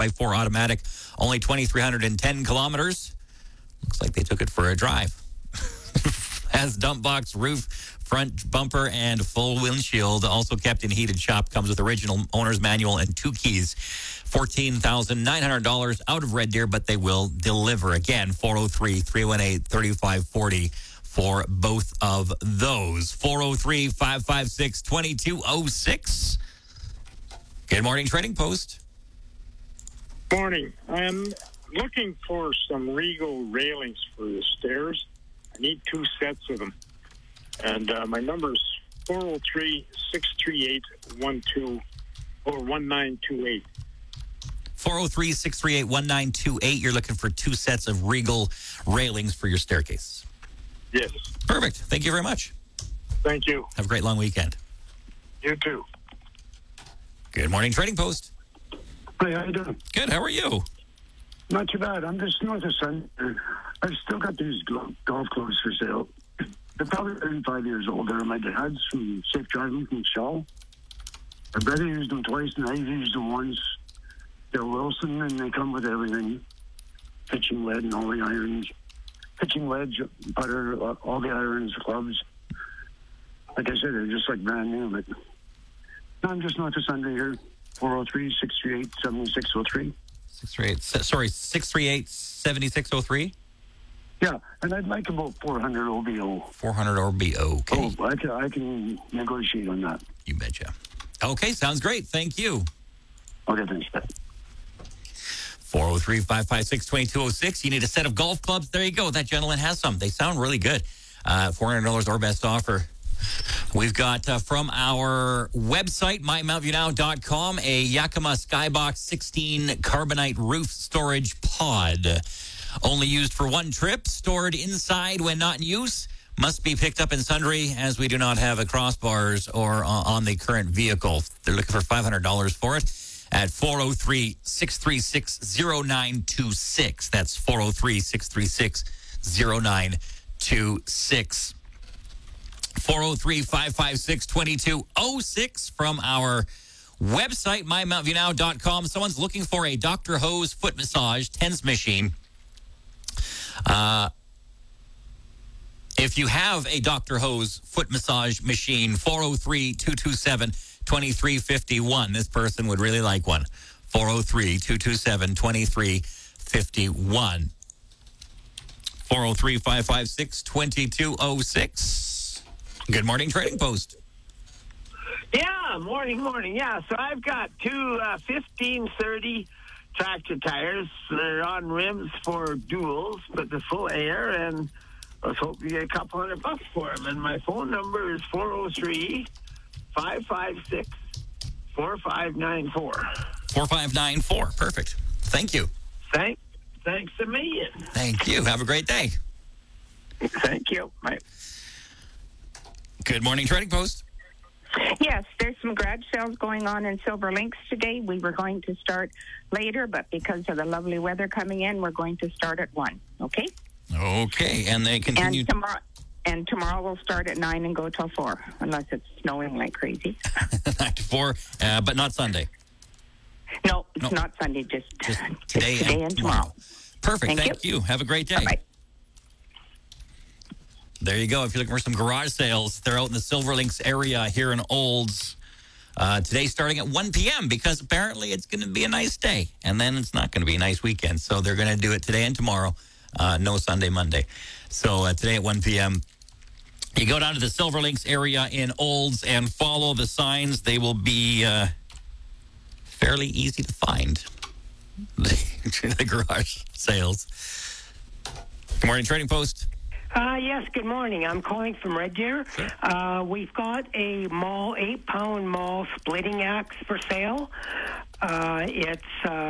4x4 automatic, only 2,310 kilometers. Looks like they took it for a drive. Has dump box, roof, front bumper, and full windshield. Also kept in heated shop. Comes with original owner's manual and 2 keys. $14,900 out of Red Deer, but they will deliver. Again, 403-318-3540 for both of those. 403-556-2206. Good morning, Trading Post. Morning. I'm looking for some Regal railings for the stairs. I need 2 sets of them. And my number is 403-638-1928. 403-638-1928. You're looking for 2 sets of Regal railings for your staircase. Yes. Perfect. Thank you very much. Thank you. Have a great long weekend. You too. Good morning, Trading Post. Hey, how you doing? Good. How are you? Not too bad. I'm just north of Sun. I've still got these golf clubs for sale. They're probably 35 years old. They're my dad's from Safe Driving from Shaw. My brother used them twice, and I've used them once. They're Wilson, and they come with everything. Pitching lead and all the irons. Pitching wedge, putter, all the irons, clubs. Like I said, they're just like brand new. But no, I'm just north of Sunday here. 403-638-7603. 638-7603? Yeah, and I'd like about 400 OBO. 400 OBO. Okay. Oh, I can negotiate on that. You betcha. Okay, sounds great. Thank you. Okay, thanks. 403-556-2206. You need a set of golf clubs. There you go. That gentleman has some. They sound really good. $400 our best offer. We've got from our website, mymountview.com, a Yakima Skybox 16 carbonite roof storage pod. Only used for one trip, stored inside when not in use. Must be picked up in sundry, as we do not have a crossbars or on the current vehicle. They're looking for $500 for it at 403-636-0926. That's 403-636-0926. 403-556-2206 from our website, mymountview.com. Someone's looking for a Dr. Hose foot massage TENS machine. If you have a Dr. Hose foot massage machine, 403-227-2351. This person would really like one. 403-227-2351. 403-556-2206. Good morning, Trading Post. Yeah, morning. Yeah, so I've got two 1530 tractor tires. They're on rims for duals, but the full air, and I was hoping to get a couple $100 for them. And my phone number is 403-556-4594. 4594. Perfect. Thank you. Thanks a million. Thank you. Have a great day. Thank you. Bye. Good morning, Trading Post. Yes, there's some garage sales going on in Silver Links today. We were going to start later, but because of the lovely weather coming in, we're going to start at 1. Okay? Okay, and they continue. And tomorrow we'll start at 9 and go till 4, unless it's snowing like crazy. 9 to 4, but not Sunday. No, it's not Sunday, just today and tomorrow. Perfect. Thank you. Have a great day. Bye-bye. There you go. If you're looking for some garage sales, they're out in the Silver Links area here in Olds. Today starting at 1 p.m. because apparently it's going to be a nice day. And then it's not going to be a nice weekend. So they're going to do it today and tomorrow. No Sunday, Monday. So today at 1 p.m., you go down to the Silver Links area in Olds and follow the signs. They will be fairly easy to find. The garage sales. Good morning, Trading Post. Yes, good morning. I'm calling from Red Deer. Sure. We've got a 8-pound Maul splitting axe for sale. It's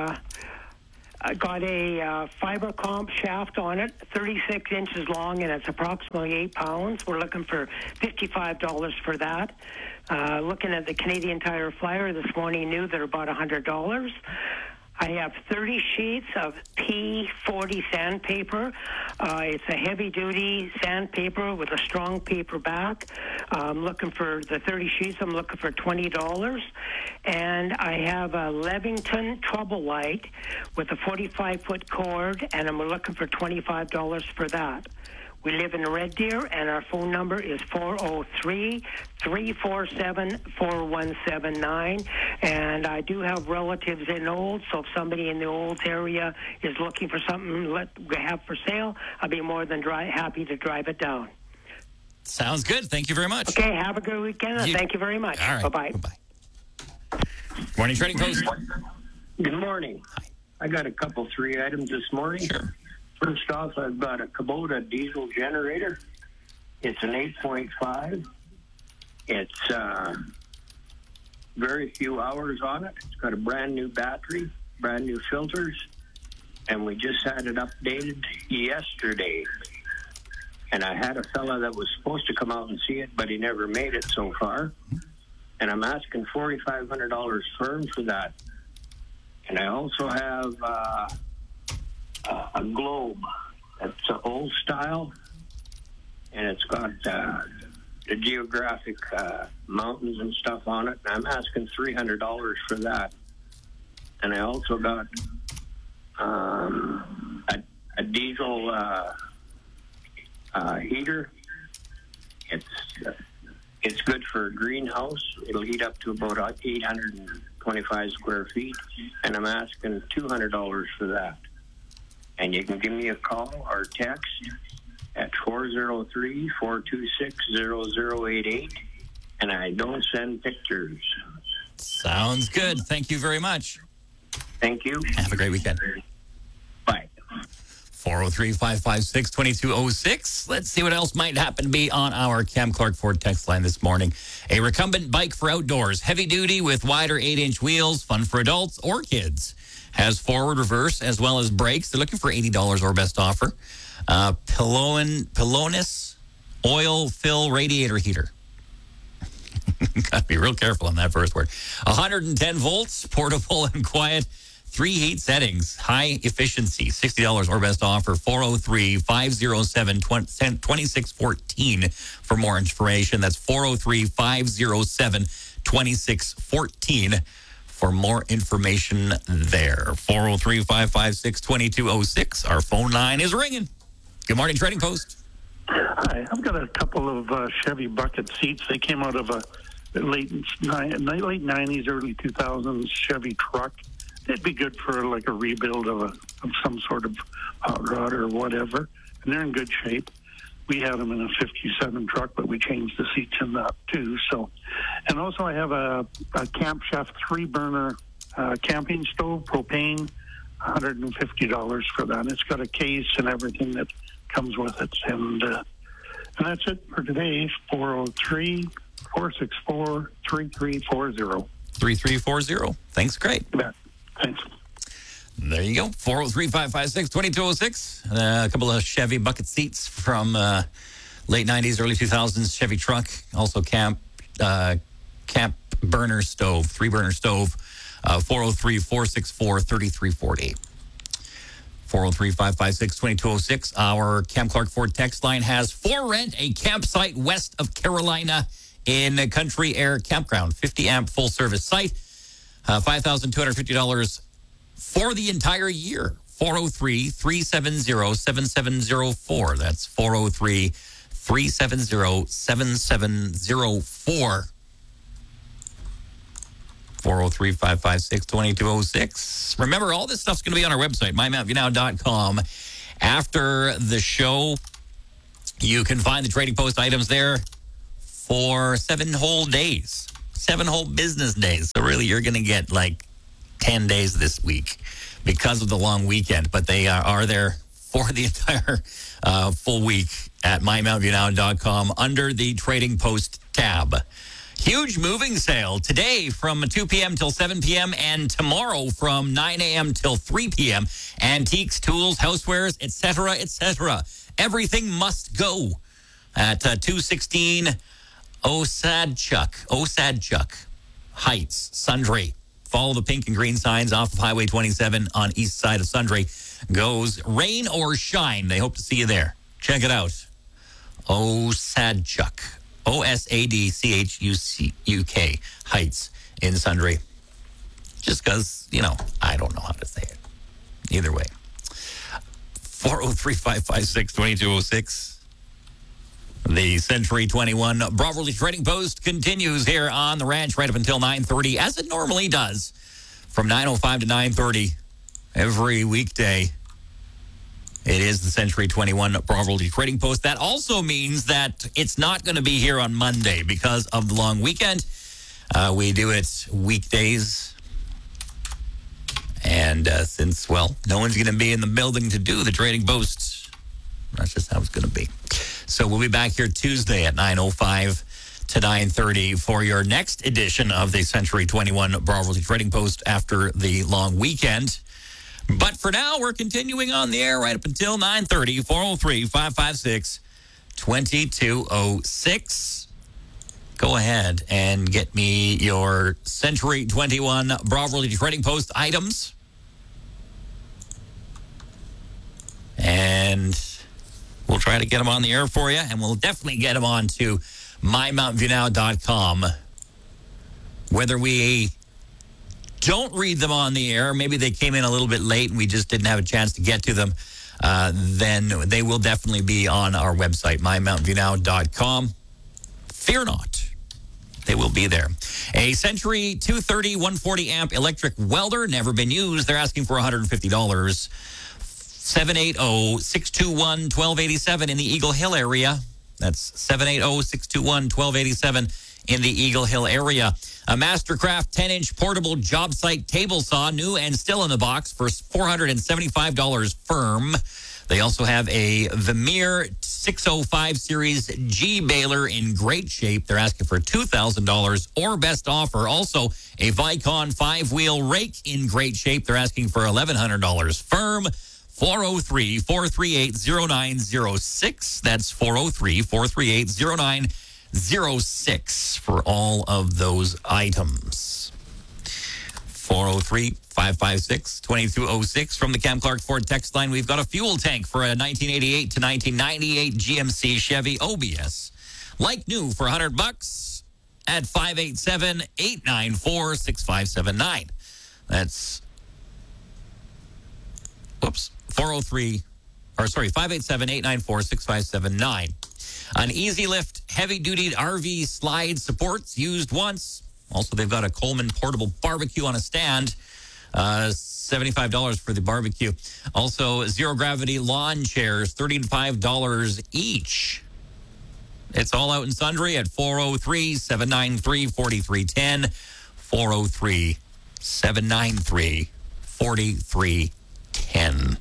got a fiber comp shaft on it, 36 inches long, and it's approximately 8 pounds. We're looking for $55 for that. Looking at the Canadian Tire flyer this morning, new they're about $100. I have 30 sheets of P40 sandpaper. It's a heavy-duty sandpaper with a strong paper back. I'm looking for the 30 sheets. I'm looking for $20. And I have a Levington Trouble Light with a 45-foot cord, and I'm looking for $25 for that. We live in Red Deer, and our phone number is 403-347-4179. And I do have relatives in Olds, so if somebody in the Olds area is looking for something we have for sale, I'll be more than happy to drive it down. Sounds good. Thank you very much. Okay, have a good weekend, and thank you very much. All right. Bye-bye. Bye-bye. Morning, Trading Post. Good morning. Hi. I got a couple, 3 items this morning. Sure. First off, I've got a Kubota diesel generator. It's an 8.5. It's very few hours on it. It's got a brand new battery, brand new filters, and we just had it updated yesterday. And I had a fella that was supposed to come out and see it, but he never made it so far. And I'm asking $4,500 firm for that. And I also have a Globe. It's an old style, and it's got the geographic mountains and stuff on it. And I'm asking $300 for that. And I also got a diesel heater. It's good for a greenhouse. It'll heat up to about 825 square feet, and I'm asking $200 for that. And you can give me a call or text at 403-426-0088, and I don't send pictures. Sounds good. Thank you very much. Thank you. Have a great weekend. Bye. 403-556-2206. Let's see what else might happen to be on our Cam Clark Ford text line this morning. A recumbent bike for outdoors, heavy duty with wider 8-inch wheels, fun for adults or kids. Has forward, reverse, as well as brakes. They're looking for $80 or best offer. Pelonis oil fill radiator heater. Got to be real careful on that first word. 110 volts, portable and quiet. 3 heat settings, high efficiency, $60 or best offer, 403-507-2614 for more information. That's 403-507-2614 for more information there. 403-556-2206. Our phone line is ringing. Good morning, Trading Post. Hi, I've got a couple of Chevy bucket seats. They came out of a late 90s, early 2000s Chevy truck. It'd be good for like a rebuild of some sort of hot rod or whatever, and they're in good shape. We had them in a 57 truck, but we changed the seats in that too. So, and also I have a Camp Chef 3-burner camping stove, propane, $150 for that. And it's got a case and everything that comes with it, and that's it for today. 403-464-3340. 3340. Thanks, great. Yeah. Thanks. There you go. 403-556-2206. A couple of Chevy bucket seats from late 90s, early 2000s Chevy truck. Also camp burner stove, 3-burner stove. 403-464-3340. 403-556-2206. Our Cam Clark Ford text line has for rent a campsite west of Carolina in Country Air Campground. 50-amp full-service site. $5,250 for the entire year. 403-370-7704. That's 403-370-7704. 403-556-2206. Remember, all this stuff's going to be on our website, mymountview.com. After the show, you can find the Trading Post items there for 7 whole days. 7 whole business days. So really, you're going to get like 10 days this week because of the long weekend. But they are there for the entire full week at mymountview.com under the Trading Post tab. Huge moving sale today from 2 p.m. till 7 p.m. and tomorrow from 9 a.m. till 3 p.m. Antiques, tools, housewares, etc., etc. Everything must go at 216 Osadchuk Heights, Sundre. Follow the pink and green signs off of Highway 27 on east side of Sundre. Goes rain or shine. They hope to see you there. Check it out. Osadchuk. Osadchuk Heights in Sundre. Just because, I don't know how to say it. Either way. 403-556-2206. The Century 21 Broadview Trading Post continues here on the ranch right up until 9:30, as it normally does, from 9:05 to 9:30 every weekday. It is the Century 21 Broadview Trading Post. That also means that it's not going to be here on Monday because of the long weekend. We do it weekdays. And since, no one's going to be in the building to do the Trading Post, that's just how it's going to be. So we'll be back here Tuesday at 9:05 to 9:30 for your next edition of the Century 21 Broadview Trading Post after the long weekend. But for now, we're continuing on the air right up until 9:30, 403-556-2206. Go ahead and get me your Century 21 Broadview Trading Post items. And we'll try to get them on the air for you, and we'll definitely get them on to mymountainviewnow.com. Whether we don't read them on the air, maybe they came in a little bit late and we just didn't have a chance to get to them, then they will definitely be on our website, mymountainviewnow.com. Fear not. They will be there. A Century 230 140 amp electric welder, never been used. They're asking for $150. 780-621-1287 in the Eagle Hill area. That's 780-621-1287 in the Eagle Hill area. A Mastercraft 10-inch portable job site table saw, new and still in the box, for $475 firm. They also have a Vermeer 605 series G baler in great shape. They're asking for $2,000 or best offer. Also, a Vicon 5-wheel rake in great shape. They're asking for $1,100 firm. 403-438-0906. That's 403-438-0906 for all of those items. 403-556-2206 from the Cam Clark Ford text line. We've got a fuel tank for a 1988 to 1998 GMC Chevy OBS. Like new for $100 at 587-894-6579. That's 587-894-6579. An Easy Lift heavy-duty RV slide supports, used once. Also, they've got a Coleman portable barbecue on a stand. $75 for the barbecue. Also, zero-gravity lawn chairs, $35 each. It's all out in Sundre at 403-793-4310. 403-793-4310.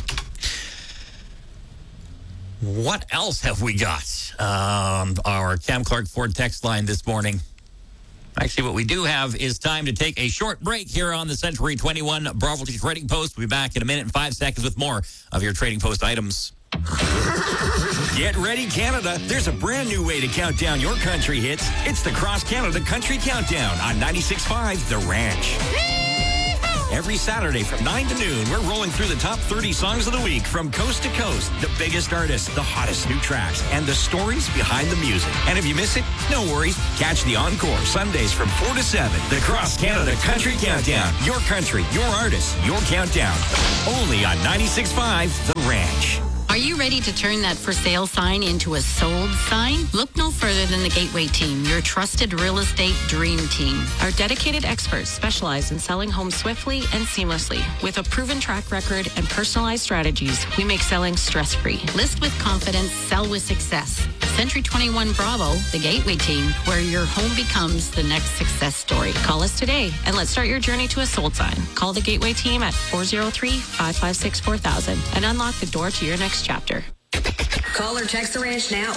What else have we got on our Cam Clark Ford text line this morning? Actually, what we do have is time to take a short break here on the Century 21 Broadview Trading Post. We'll be back in a minute and 5 seconds with more of your Trading Post items. Get ready, Canada. There's a brand new way to count down your country hits. It's the Cross Canada Country Countdown on 96.5 The Ranch. Every Saturday from 9 to noon, we're rolling through the top 30 songs of the week from coast to coast, the biggest artists, the hottest new tracks, and the stories behind the music. And if you miss it, no worries. Catch the encore Sundays from 4 to 7. The Cross Canada Country Countdown. Your country, your artists, your countdown. Only on 96.5 The Ranch. Are you ready to turn that for sale sign into a sold sign? Look no further than the Gateway Team, your trusted real estate dream team. Our dedicated experts specialize in selling homes swiftly and seamlessly. With a proven track record and personalized strategies, we make selling stress-free. List with confidence, sell with success. Century 21 Bravo, the Gateway Team, where your home becomes the next success story. Call us today and let's start your journey to a sold sign. Call the Gateway Team at 403-556-4000 and unlock the door to your next chapter. Call or text the ranch now.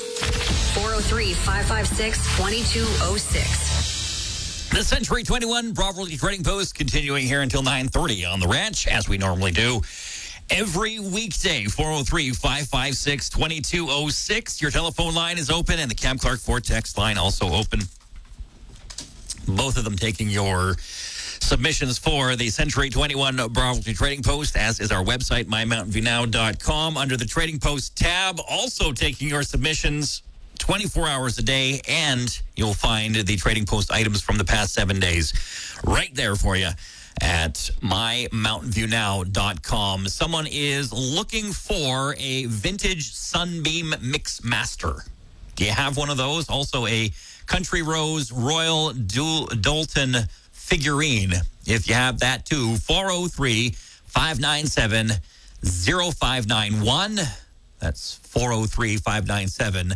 403-556-2206. The Century 21 Broadview Trading Post continuing here until 9:30 on the ranch, as we normally do. Every weekday, 403-556-2206. Your telephone line is open and the Cam Clark Ford text line also open. Both of them taking your submissions for the Century 21 Broadway Trading Post, as is our website, mymountainviewnow.com. Under the Trading Post tab, also taking your submissions 24 hours a day, and you'll find the Trading Post items from the past 7 days right there for you at mymountainviewnow.com. Someone is looking for a vintage Sunbeam Mix Master. Do you have one of those? Also a Country Rose Royal Dalton figurine. If you have that too, 403-597-0591. That's 403-597-0591.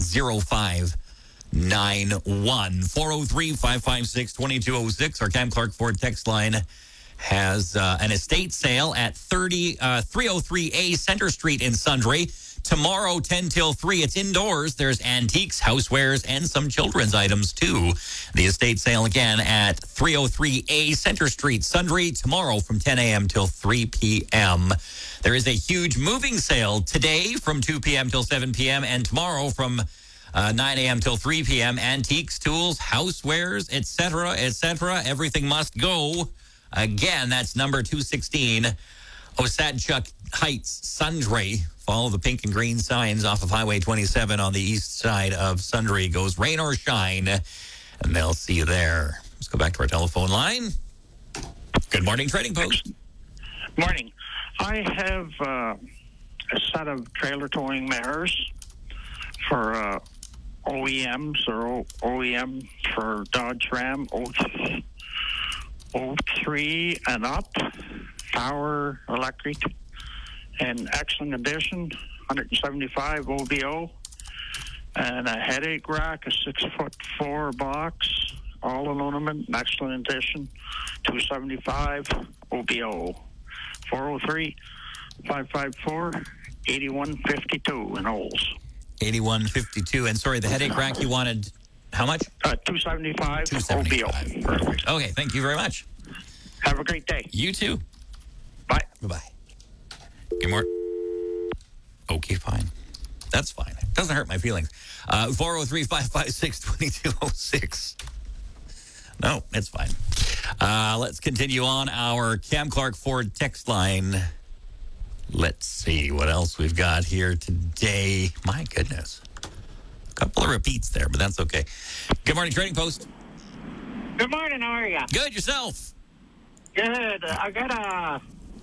403-556-2206. Our Cam Clark Ford text line has an estate sale at 303A Center Street in Sundre. Tomorrow, 10 till 3. It's indoors. There's antiques, housewares, and some children's items, too. The estate sale again at 303A Center Street, Sundre, tomorrow from 10 a.m. till 3 p.m. There is a huge moving sale today from 2 p.m. till 7 p.m. and tomorrow from 9 a.m. till 3 p.m. Antiques, tools, housewares, etc., etc. Everything must go. Again, that's number 216, Osadchuk Heights, Sundre. Follow the pink and green signs off of Highway 27 on the east side of Sundre. Goes rain or shine, and they'll see you there. Let's go back to our telephone line. Good morning, Trading Post. Morning. I have a set of trailer towing mirrors for OEMs or OEM for Dodge Ram 03 and up, power, electric, in excellent condition, 175 OBO, and a headache rack, a 6'4" box, all aluminum, in excellent condition, 275 OBO, 403-554-8152 in Olds. 8152. And sorry, the headache rack you wanted, how much? 275 OBO. Perfect. Okay, thank you very much. Have a great day. You too. Bye. Bye-bye. Good morning. Okay, fine. That's fine. It doesn't hurt my feelings. 403-556-2206. No, it's fine. Let's continue on our Cam Clark Ford text line. Let's see what else we've got here today. My goodness. A couple of repeats there, but that's okay. Good morning, Trading Post. Good morning. How are you? Good. Yourself? Good. I got a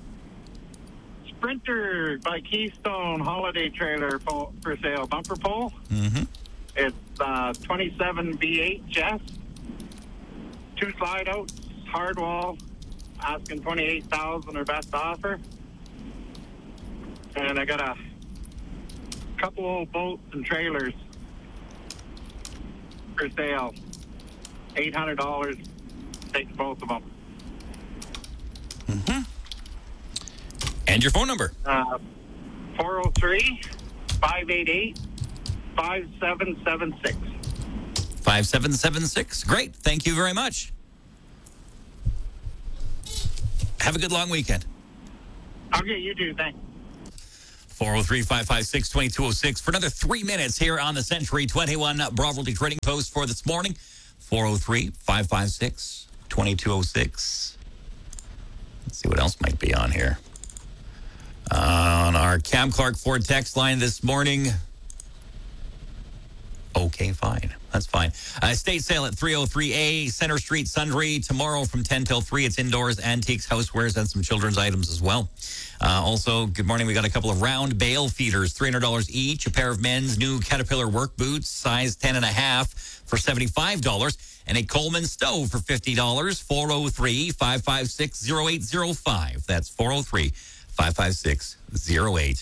Sprinter by Keystone holiday trailer for sale, bumper pole. Mm-hmm. It's 27 V8 chest, 2 slide outs, hard wall, asking $28,000 or best offer. And I got a couple old boats and trailers for sale, $800. Take both of them. Mm-hmm. And your phone number? 403-588-5776. 5776. Great. Thank you very much. Have a good long weekend. Okay, you too. Thanks. 403-556-2206 for another 3 minutes here on the Century 21 Broadway Trading Post for this morning. 403-556-2206. Let's see what else might be on here. On our Cam Clark Ford text line this morning. Okay, fine. That's fine. Estate sale at 303A Center Street, Sundre. Tomorrow from 10 till 3. It's indoors, antiques, housewares, and some children's items as well. Also, good morning. We got a couple of round bale feeders, $300 each. A pair of men's new Caterpillar work boots, size 10.5 for $75. And a Coleman stove for $50. 403-556-0805. That's 403-556-0805.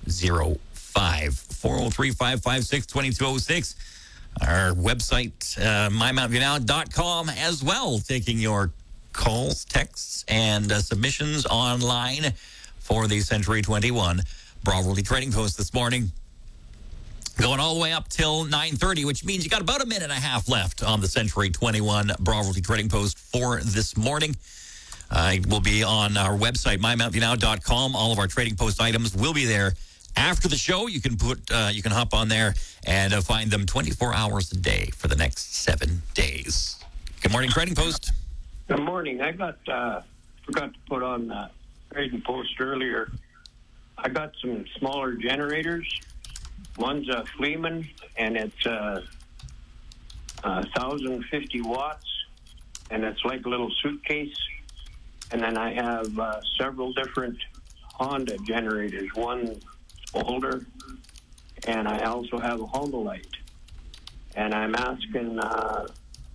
403-556-2206. Our website, mymountainviewnow.com as well, taking your calls, texts, and submissions online for the Century 21 Broadway Trading Post this morning. Going all the way up till 9:30, which means you got about a minute and a half left on the Century 21 Broadway Trading Post for this morning. It will be on our website, mymountainviewnow.com. All of our Trading Post items will be there. After the show, you can hop on there and find them 24 hours a day for the next 7 days. Good morning, Trading Post. Good morning. I got forgot to put on the trading post earlier. I got some smaller generators. One's a Fleeman, and it's 1,050 watts, and it's like a little suitcase. And then I have several different Honda generators. One older, and I also have a Honda Light. And I'm asking about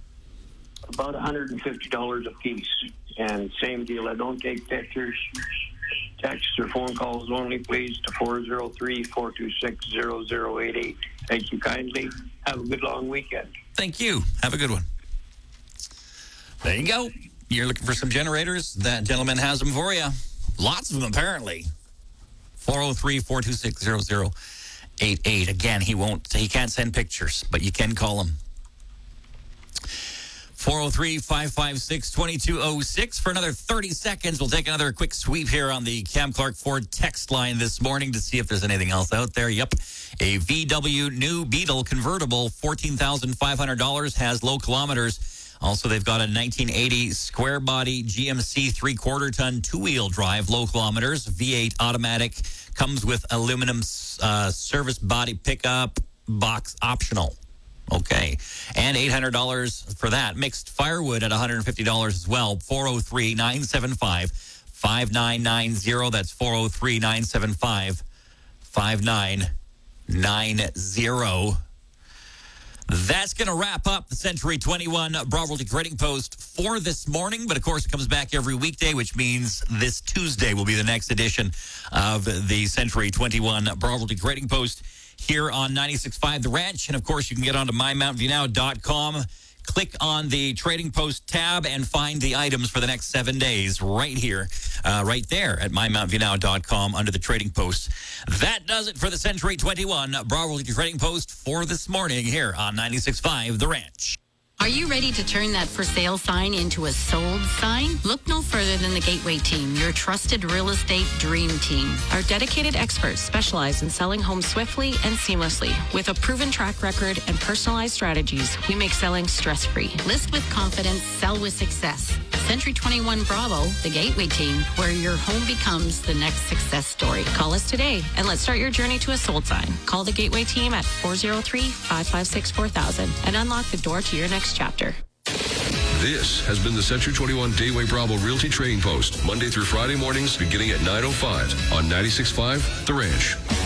$150 a piece. And same deal, I don't take pictures. Text or phone calls only, please, to 403-426-0088. Thank you kindly. Have a good long weekend. Thank you. Have a good one. There you go. You're looking for some generators? That gentleman has them for you. Lots of them, apparently. 403-426-0088. Again, he can't send pictures, but you can call him. 403-556-2206 for another 30 seconds. We'll take another quick sweep here on the Cam Clark Ford text line this morning to see if there's anything else out there. Yep. A VW new Beetle convertible, $14,500, has low kilometers. Also, they've got a 1980 square body GMC 3/4 ton two-wheel drive, low kilometers, V8 automatic, comes with aluminum service body pickup box optional. Okay. And $800 for that. Mixed firewood at $150 as well. 403-975-5990. That's 403-975-5990. That's going to wrap up the Century 21 Broadville Trading Post for this morning. But, of course, it comes back every weekday, which means this Tuesday will be the next edition of the Century 21 Broadville Trading Post here on 96.5 The Ranch. And, of course, you can get onto mymountainviewnow.com, click on the Trading Post tab, and find the items for the next 7 days right here, right there at mymountainviewnow.com under the Trading Post. That does it for the Century 21 Broadville Trading Post for this morning here on 96.5 The Ranch. Are you ready to turn that for sale sign into a sold sign? Look no further than the Gateway Team, your trusted real estate dream team. Our dedicated experts specialize in selling homes swiftly and seamlessly. With a proven track record and personalized strategies, we make selling stress-free. List with confidence, sell with success. Century 21 Bravo, the Gateway Team, where your home becomes the next success story. Call us today and let's start your journey to a sold sign. Call the Gateway Team at 403-556-4000 and unlock the door to your next chapter. This has been the Century 21 Gateway Bravo Realty Trading Post, Monday through Friday mornings beginning at 9:05 on 96.5 The Ranch.